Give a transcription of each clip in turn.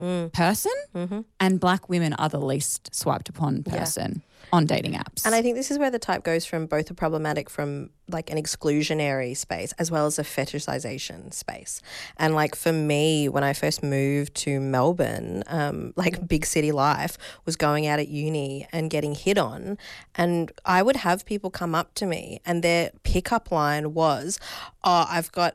person, and Black women are the least swiped upon person on dating apps. And I think this is where the type goes from both a problematic from like an exclusionary space as well as a fetishization space. And like for me, when I first moved to Melbourne, like big city life was going out at uni and getting hit on. And I would have people come up to me and their pickup line was, oh, I've got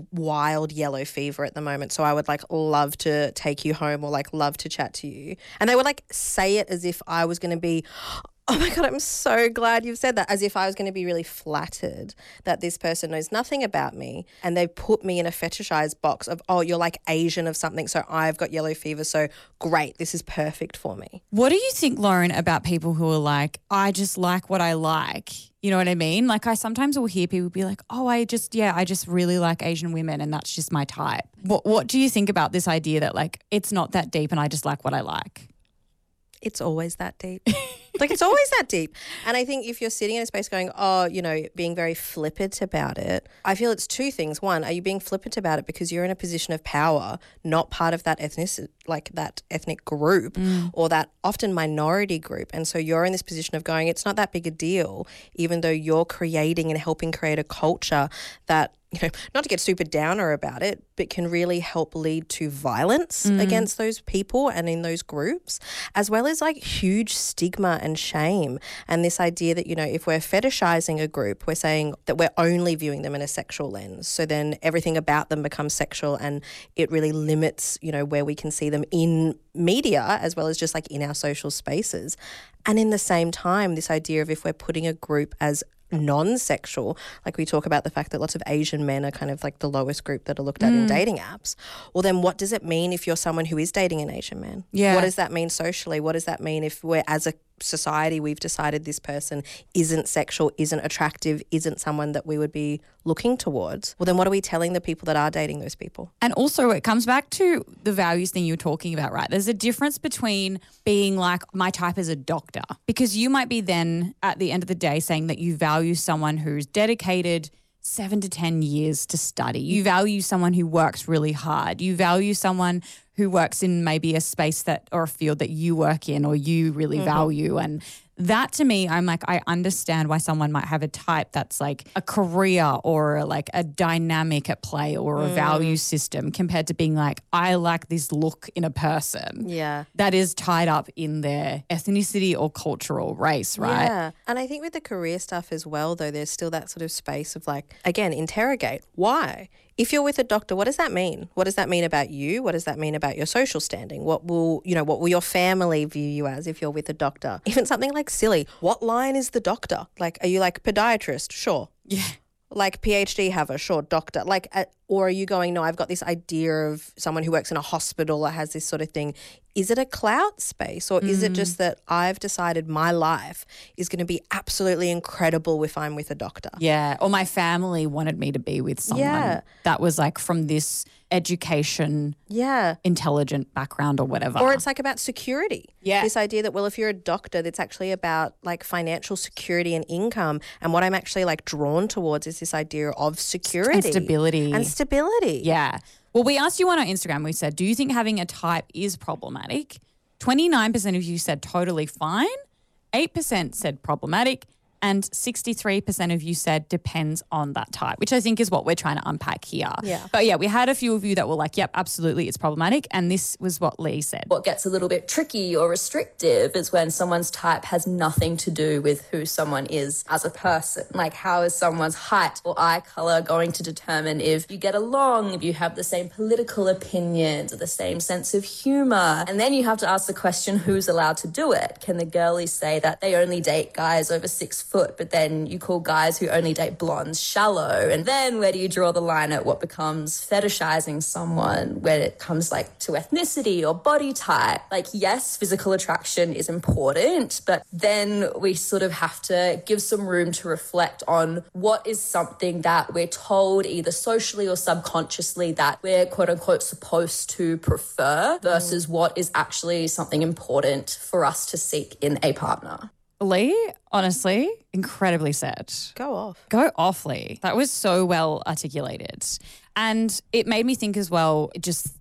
wild yellow fever at the moment, so I would like love to take you home or like love to chat to you. And they would like say it as if I was going to be, oh my God, I'm so glad you've said that, as if I was going to be really flattered that this person knows nothing about me, and they put me in a fetishized box of, oh, you're like Asian of something, so I've got yellow fever, so great, this is perfect for me. What do you think, Lauren, about people who are like, I just like what I like? You know what I mean? Like I sometimes will hear people be like, oh, I just really like Asian women and that's just my type. What do you think about this idea that like it's not that deep and I just like what I like? It's always that deep. Like it's always that deep. And I think if you're sitting in a space going, oh, you know, being very flippant about it, I feel it's two things. One, are you being flippant about it because you're in a position of power, not part of that that ethnic group or that often minority group. And so you're in this position of going, it's not that big a deal, even though you're creating and helping create a culture that, you know, not to get super downer about it, but can really help lead to violence against those people and in those groups, as well as like huge stigma and shame. And this idea that, you know, if we're fetishizing a group, we're saying that we're only viewing them in a sexual lens. So then everything about them becomes sexual, and it really limits, you know, where we can see them in media as well as just like in our social spaces. And in the same time, this idea of if we're putting a group as non-sexual, like we talk about the fact that lots of Asian men are kind of like the lowest group that are looked at in dating apps. Well, then what does it mean if you're someone who is dating an Asian man? Yeah. What does that mean socially? What does that mean if we're, as a society, we've decided this person isn't sexual, isn't attractive, isn't someone that we would be looking towards? Well, then what are we telling the people that are dating those people? And also it comes back to the values thing you're talking about, right? There's a difference between being like, my type is a doctor, because you might be then at the end of the day saying that you value someone who's dedicated 7 to 10 years to study. You value someone who works really hard. You value someone who works in maybe a space that or a field that you work in or you really value. And that to me, I'm like, I understand why someone might have a type that's like a career or like a dynamic at play or a value system compared to being like, I like this look in a person. Yeah. That is tied up in their ethnicity or cultural race, right? Yeah. And I think with the career stuff as well, though, there's still that sort of space of like, again, interrogate. Why? If you're with a doctor, what does that mean? What does that mean about you? What does that mean about your social standing? What will your family view you as if you're with a doctor? Even something like silly. What line is the doctor? Like, are you like podiatrist? Sure. Yeah. Like PhD haver? Sure. Doctor. Like, or are you going, no, I've got this idea of someone who works in a hospital or has this sort of thing. Is it a clout space, or is it just that I've decided my life is going to be absolutely incredible if I'm with a doctor? Yeah. Or my family wanted me to be with someone that was like from this education, intelligent background or whatever. Or it's like about security. Yeah. This idea that, well, if you're a doctor, that's actually about like financial security and income. And what I'm actually like drawn towards is this idea of security. And stability. And stability. Yeah. Well, we asked you on our Instagram, we said, do you think having a type is problematic? 29% of you said totally fine. 8% said problematic. And 63% of you said depends on that type, which I think is what we're trying to unpack here. Yeah. But yeah, we had a few of you that were like, yep, absolutely, it's problematic. And this was what Lee said. What gets a little bit tricky or restrictive is when someone's type has nothing to do with who someone is as a person. Like, how is someone's height or eye color going to determine if you get along, if you have the same political opinions or the same sense of humor? And then you have to ask the question, who's allowed to do it? Can the girlies say that they only date guys over 6 foot, but then you call guys who only date blondes shallow? And then where do you draw the line at what becomes fetishizing someone when it comes like to ethnicity or body type? Like, yes, physical attraction is important, but then we sort of have to give some room to reflect on what is something that we're told either socially or subconsciously that we're quote unquote supposed to prefer versus what is actually something important for us to seek in a partner. Lee, honestly, incredibly said. Go off. Go off, Lee. That was so well articulated. And it made me think as well, just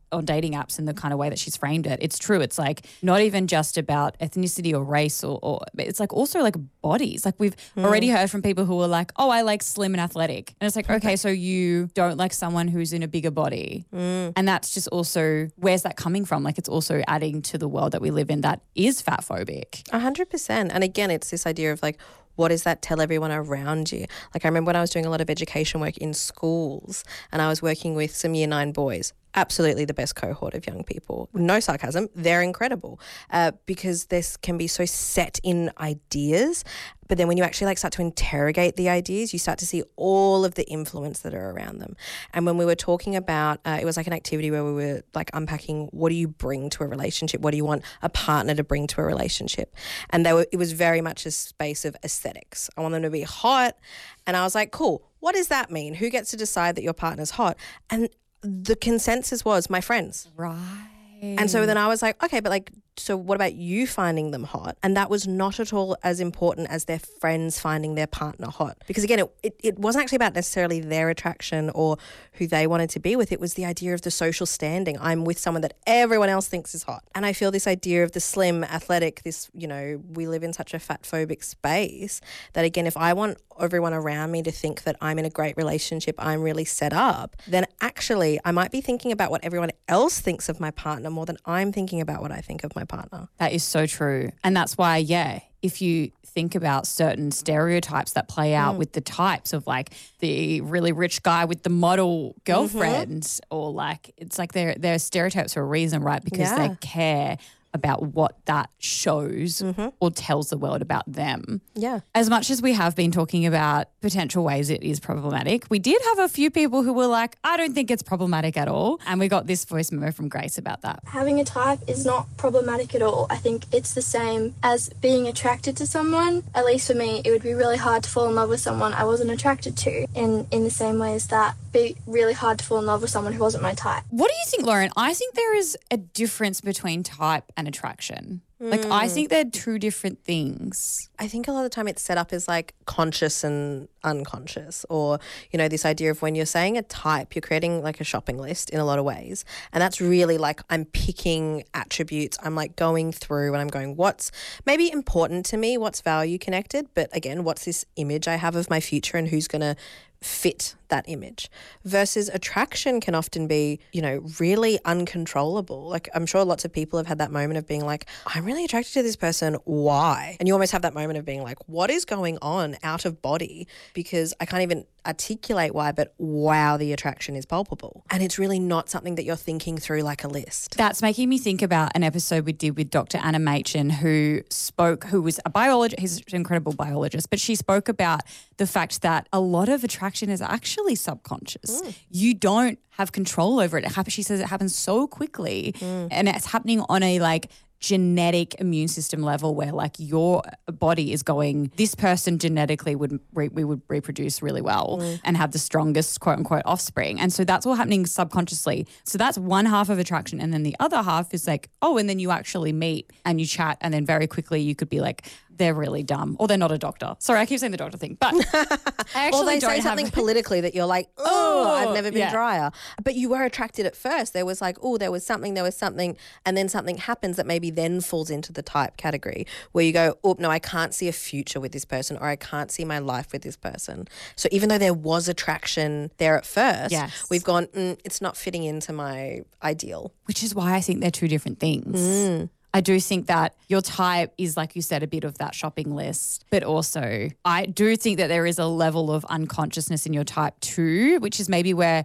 on dating apps in the kind of way that she's framed it, it's true. It's like not even just about ethnicity or race or it's like also like bodies. Like we've already heard from people who are like, oh, I like slim and athletic. And it's like, okay, so you don't like someone who's in a bigger body. And that's just also, where's that coming from? Like it's also adding to the world that we live in that is fat phobic. 100%. And again, it's this idea of like, what does that tell everyone around you? Like I remember when I was doing a lot of education work in schools and I was working with some year 9 boys, absolutely the best cohort of young people. No sarcasm, they're incredible because this can be so set in ideas. But then when you actually like start to interrogate the ideas, you start to see all of the influence that are around them. And when we were talking about, it was like an activity where we were like unpacking, what do you bring to a relationship? What do you want a partner to bring to a relationship? And it was very much a space of aesthetics. I want them to be hot. And I was like, cool, what does that mean? Who gets to decide that your partner's hot? And the consensus was my friends. Right. And so then I was like, okay, but like, so what about you finding them hot? And that was not at all as important as their friends finding their partner hot. Because again, it wasn't actually about necessarily their attraction or who they wanted to be with. It was the idea of the social standing. I'm with someone that everyone else thinks is hot. And I feel this idea of the slim, athletic, this, you know, we live in such a fat phobic space that again, if I want everyone around me to think that I'm in a great relationship, I'm really set up, then actually I might be thinking about what everyone else thinks of my partner more than I'm thinking about what I think of my partner. That is so true. And that's why, yeah, if you think about certain stereotypes that play out with the types of like the really rich guy with the model girlfriend or like, it's like they're stereotypes for a reason, right? Because they care about what that shows or tells the world about them. Yeah. As much as we have been talking about potential ways it is problematic, we did have a few people who were like, I don't think it's problematic at all. And we got this voice memo from Grace about that. Having a type is not problematic at all. I think it's the same as being attracted to someone. At least for me, it would be really hard to fall in love with someone I wasn't attracted to. And in the same way as that, be really hard to fall in love with someone who wasn't my type. What do you think, Lauren? I think there is a difference between type and attraction. Like, I think they're two different things. I think a lot of the time it's set up as like conscious and unconscious, or, you know, this idea of when you're saying a type, you're creating like a shopping list in a lot of ways. And that's really like I'm picking attributes. I'm like going through and I'm going, what's maybe important to me? What's value connected? But again, what's this image I have of my future and who's going to fit that image? Versus attraction can often be, you know, really uncontrollable. Like I'm sure lots of people have had that moment of being like, I'm really attracted to this person. Why? And you almost have that moment of being like, what is going on out of body? Because I can't even articulate why, but wow, the attraction is palpable. And it's really not something that you're thinking through like a list. That's making me think about an episode we did with Dr. Anna Machin, who was a biologist, he's an incredible biologist, but she spoke about the fact that a lot of attraction is actually subconscious. You don't have control over it. She says it happens so quickly and it's happening on a like genetic immune system level where like your body is going, this person genetically we would reproduce really well and have the strongest quote unquote offspring. And so that's all happening subconsciously. So that's one half of attraction. And then the other half is like, oh, and then you actually meet and you chat and then very quickly you could be like, they're really dumb or they're not a doctor. Sorry, I keep saying the doctor thing, but I actually or they don't say something politically that you're like, oh, I've never been drier. But you were attracted at first. There was like, oh, there was something, and then something happens that maybe then falls into the type category where you go, oh, no, I can't see a future with this person or I can't see my life with this person. So even though there was attraction there at first, we've gone, it's not fitting into my ideal. Which is why I think they're two different things. I do think that your type is, like you said, a bit of that shopping list, but also I do think that there is a level of unconsciousness in your type too, which is maybe where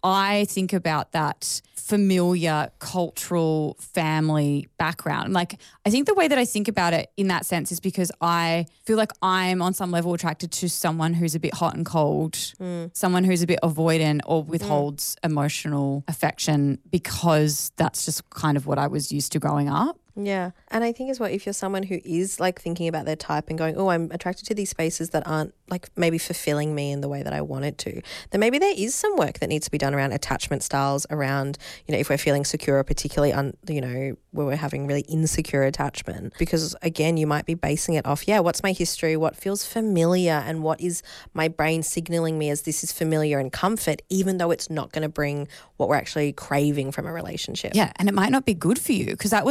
I think about that familiar cultural family background. Like I think the way that I think about it in that sense is because I feel like I'm on some level attracted to someone who's a bit hot and cold, someone who's a bit avoidant or withholds emotional affection because that's just kind of what I was used to growing up. Yeah. And I think as well, if you're someone who is like thinking about their type and going, oh, I'm attracted to these spaces that aren't like maybe fulfilling me in the way that I want it to, then maybe there is some work that needs to be done around attachment styles, around, you know, if we're feeling secure, or particularly where we're having really insecure attachment. Because again, you might be basing it off, what's my history, what feels familiar, and what is my brain signaling me as this is familiar and comfort, even though it's not going to bring what we're actually craving from a relationship. Yeah, and it might not be good for you, because that